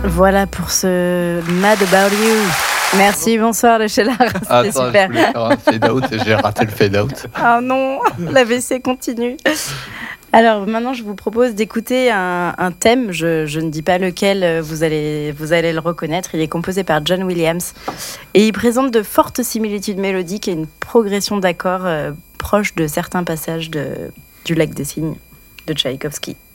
Voilà pour ce Mad About You. Merci, bonsoir le Sheila. C'était Attends, super. je voulais faire un fade-out et j'ai raté le fade-out. Ah non, l'AVC continue. Alors maintenant, je vous propose d'écouter un thème. Je ne dis pas lequel, vous allez le reconnaître. Il est composé par John Williams et il présente de fortes similitudes mélodiques et une progression d'accords proche de certains passages du Lac des Cygnes de Tchaïkovski.